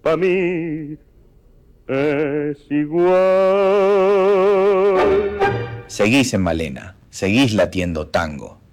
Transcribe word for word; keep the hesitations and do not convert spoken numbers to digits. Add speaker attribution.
Speaker 1: pa' mí es igual.
Speaker 2: Seguís en Malena, seguís latiendo tango.